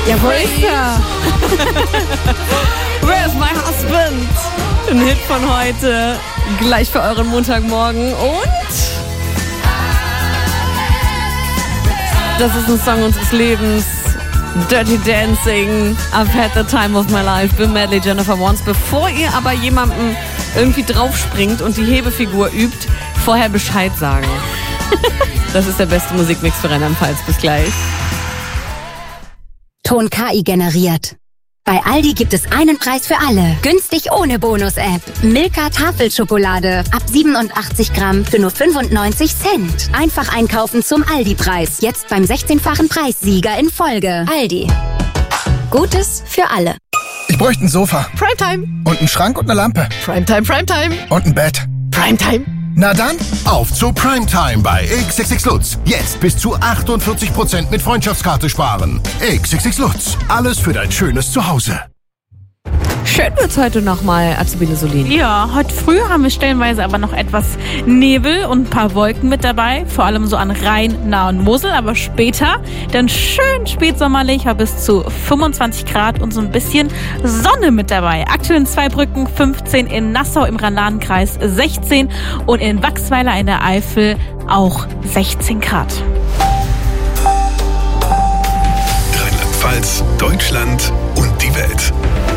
Ja, wo ist er? Where's my husband? Ein Hit von heute. Gleich für euren Montagmorgen. Und das ist ein Song unseres Lebens. Dirty Dancing. I've had the time of my life. Bill Medley, Jennifer Warnes. Bevor ihr aber jemandem irgendwie draufspringt und die Hebefigur übt, vorher Bescheid sagen. Das ist der beste Musikmix für Rheinland-Pfalz. Bis gleich. Ton KI generiert. Bei Aldi gibt es einen Preis für alle. Günstig ohne Bonus-App. Milka Tafelschokolade. Ab 87 Gramm für nur 95 Cent. Einfach einkaufen zum Aldi-Preis. Jetzt beim 16-fachen Preissieger in Folge. Aldi. Gutes für alle. Ich bräuchte ein Sofa. Primetime. Und einen Schrank und eine Lampe. Primetime, Primetime. Und ein Bett. Primetime. Na dann, auf zu Primetime bei XXX Lutz. Jetzt bis zu 48% mit Freundschaftskarte sparen. XXX Lutz. Alles für dein schönes Zuhause. Schön wird's heute nochmal, Azubine Solin. Ja, heute früh haben wir stellenweise aber noch etwas Nebel und ein paar Wolken mit dabei. Vor allem so an Rhein, Nahe und Mosel. Aber später dann schön spätsommerlich, bis zu 25 Grad und so ein bisschen Sonne mit dabei. Aktuell in Zweibrücken 15, in Nassau im Rhein-Lahn-Kreis 16 und in Wachsweiler in der Eifel auch 16 Grad. Rheinland-Pfalz, Deutschland und die Welt.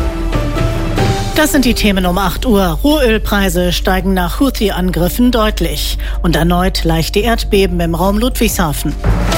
Das sind die Themen um 8 Uhr. Rohölpreise steigen nach Houthi-Angriffen deutlich. Und erneut leichte Erdbeben im Raum Ludwigshafen.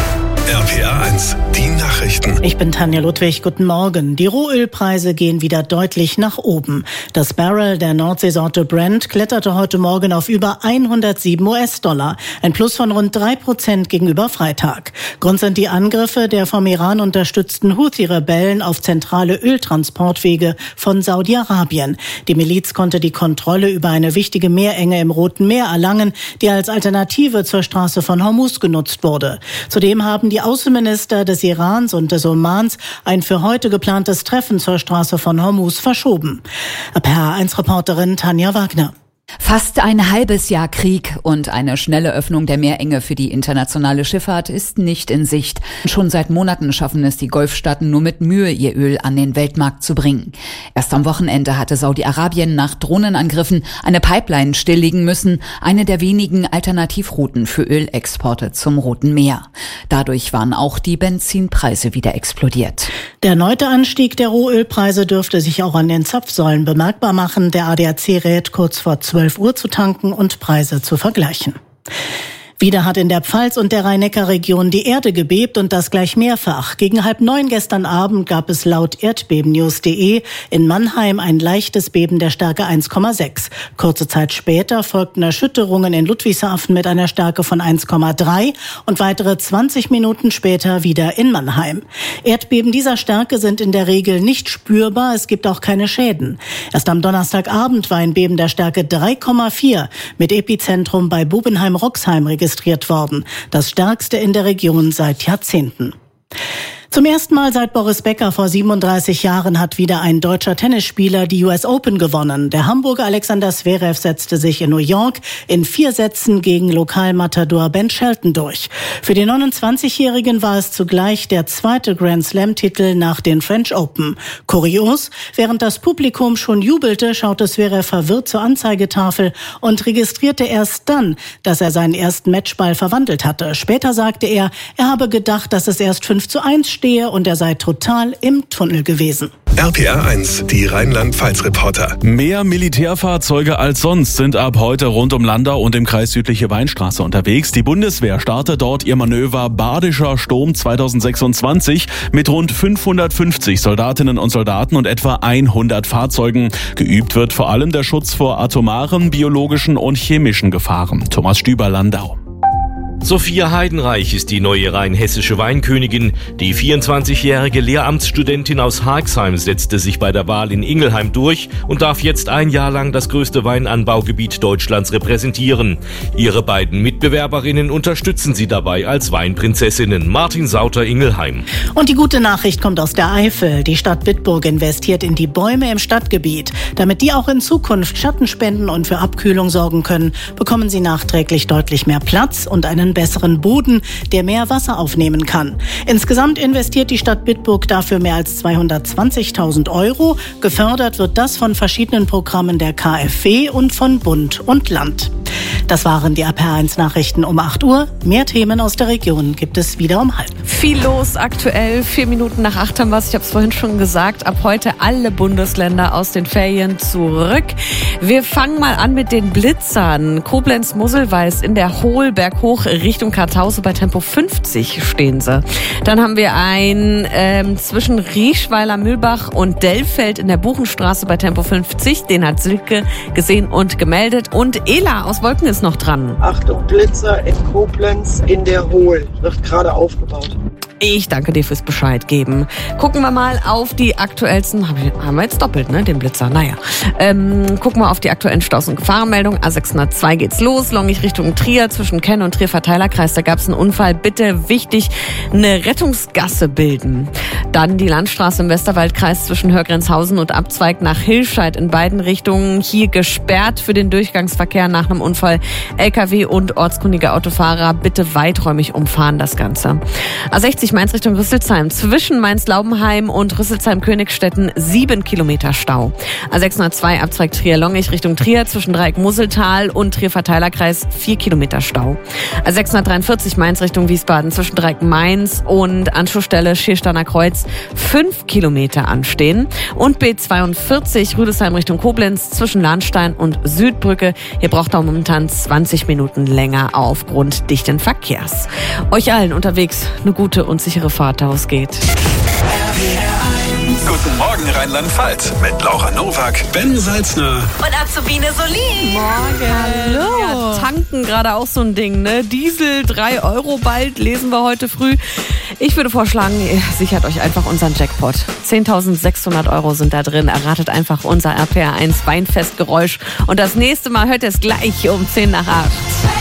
RPA 1, die Nachrichten. Ich bin Tanja Ludwig, guten Morgen. Die Rohölpreise gehen wieder deutlich nach oben. Das Barrel der Nordseesorte Brent kletterte heute Morgen auf über 107 US-Dollar. Ein Plus von rund 3% gegenüber Freitag. Grund sind die Angriffe der vom Iran unterstützten Houthi-Rebellen auf zentrale Öltransportwege von Saudi-Arabien. Die Miliz konnte die Kontrolle über eine wichtige Meerenge im Roten Meer erlangen, die als Alternative zur Straße von Hormuz genutzt wurde. Zudem haben die Außenminister des Irans und des Omans ein für heute geplantes Treffen zur Straße von Hormuz verschoben. RPA1-Reporterin Tanja Wagner. Fast ein halbes Jahr Krieg und eine schnelle Öffnung der Meerenge für die internationale Schifffahrt ist nicht in Sicht. Schon seit Monaten schaffen es die Golfstaaten nur mit Mühe, ihr Öl an den Weltmarkt zu bringen. Erst am Wochenende hatte Saudi-Arabien nach Drohnenangriffen eine Pipeline stilllegen müssen, eine der wenigen Alternativrouten für Ölexporte zum Roten Meer. Dadurch waren auch die Benzinpreise wieder explodiert. Der erneute Anstieg der Rohölpreise dürfte sich auch an den Zapfsäulen bemerkbar machen. Der ADAC rät kurz vor 12 Uhr zu tanken und Preise zu vergleichen. Wieder hat in der Pfalz und der Rhein-Neckar-Region die Erde gebebt und das gleich mehrfach. Gegen 8:30 gestern Abend gab es laut erdbebennews.de in Mannheim ein leichtes Beben der Stärke 1,6. Kurze Zeit später folgten Erschütterungen in Ludwigshafen mit einer Stärke von 1,3 und weitere 20 Minuten später wieder in Mannheim. Erdbeben dieser Stärke sind in der Regel nicht spürbar, es gibt auch keine Schäden. Erst am Donnerstagabend war ein Beben der Stärke 3,4 mit Epizentrum bei Bubenheim-Roxheim registriert worden. Das stärkste in der Region seit Jahrzehnten. Zum ersten Mal seit Boris Becker vor 37 Jahren hat wieder ein deutscher Tennisspieler die US Open gewonnen. Der Hamburger Alexander Zverev setzte sich in New York in 4 Sätzen gegen Lokalmatador Ben Shelton durch. Für den 29-Jährigen war es zugleich der zweite Grand-Slam-Titel nach den French Open. Kurios, während das Publikum schon jubelte, schaute Zverev verwirrt zur Anzeigetafel und registrierte erst dann, dass er seinen ersten Matchball verwandelt hatte. Später sagte er habe gedacht, dass es erst 5:1 stehe und er sei total im Tunnel gewesen. RPA 1, die Rheinland-Pfalz-Reporter. Mehr Militärfahrzeuge als sonst sind ab heute rund um Landau und im Kreis Südliche Weinstraße unterwegs. Die Bundeswehr startet dort ihr Manöver Badischer Sturm 2026 mit rund 550 Soldatinnen und Soldaten und etwa 100 Fahrzeugen. Geübt wird vor allem der Schutz vor atomaren, biologischen und chemischen Gefahren. Thomas Stüber, Landau. Sophia Heidenreich ist die neue rheinhessische Weinkönigin. Die 24-jährige Lehramtsstudentin aus Haagsheim setzte sich bei der Wahl in Ingelheim durch und darf jetzt ein Jahr lang das größte Weinanbaugebiet Deutschlands repräsentieren. Ihre beiden Mitbewerberinnen unterstützen sie dabei als Weinprinzessinnen. Martin Sauter, Ingelheim. Und die gute Nachricht kommt aus der Eifel. Die Stadt Bitburg investiert in die Bäume im Stadtgebiet. Damit die auch in Zukunft Schatten spenden und für Abkühlung sorgen können, bekommen sie nachträglich deutlich mehr Platz und einen einen besseren Boden, der mehr Wasser aufnehmen kann. Insgesamt investiert die Stadt Bitburg dafür mehr als 220.000 Euro. Gefördert wird das von verschiedenen Programmen der KfW und von Bund und Land. Das waren die RPR1-Nachrichten um 8 Uhr. Mehr Themen aus der Region gibt es wieder um 7:30. Viel los aktuell. 4 Minuten nach 8 haben wir es. Ich habe es vorhin schon gesagt. Ab heute alle Bundesländer aus den Ferien zurück. Wir fangen mal an mit den Blitzern. Koblenz-Mosselweiß in der Hohlberg hoch Richtung Kartause bei Tempo 50 stehen sie. Dann haben wir zwischen Rieschweiler, Mühlbach und Dellfeld in der Buchenstraße bei Tempo 50. Den hat Silke gesehen und gemeldet. Und Ela aus Wolken ist noch dran. Achtung, Blitzer in Koblenz in der Hohl. Wird gerade aufgebaut. Ich danke dir fürs Bescheid geben. Gucken wir mal auf die aktuellsten, haben wir jetzt doppelt, ne, den Blitzer, naja. Gucken wir auf die aktuellen Staus- und Gefahrenmeldungen. A602 geht's los, Longich Richtung Trier, zwischen Kenn und Trier-Verteilerkreis, da gab's einen Unfall. Bitte wichtig, eine Rettungsgasse bilden. Dann die Landstraße im Westerwaldkreis zwischen Hörgrenzhausen und Abzweig nach Hilscheid in beiden Richtungen. Hier gesperrt für den Durchgangsverkehr nach einem Unfall. LKW und ortskundige Autofahrer bitte weiträumig umfahren das Ganze. A60 Mainz Richtung Rüsselsheim. Zwischen Mainz-Laubenheim und Rüsselsheim-Königstetten 7 Kilometer Stau. A602 Abzweig Trier-Longich Richtung Trier. Zwischen Dreieck-Museltal und Trier-Verteilerkreis 4 Kilometer Stau. A643 Mainz Richtung Wiesbaden. Zwischen Dreieck-Mainz und Anschlussstelle Schiersteiner Kreuz 5 Kilometer anstehen. Und B42 Rüdesheim Richtung Koblenz. Zwischen Lahnstein und Südbrücke. Hier braucht er momentan 20 Minuten länger aufgrund dichten Verkehrs. Euch allen unterwegs eine gute und sichere Fahrt, da es geht. Guten Morgen Rheinland-Pfalz mit Laura Nowak, Ben Salzner Und Azubine Solin. Morgen. Hallo. Ja, tanken gerade auch so ein Ding, ne? Diesel 3 € bald, lesen wir heute früh. Ich würde vorschlagen, ihr sichert euch einfach unseren Jackpot. 10.600 € sind da drin. Erratet einfach unser RPR1 Weinfestgeräusch. Und das nächste Mal hört ihr es gleich um 7:50.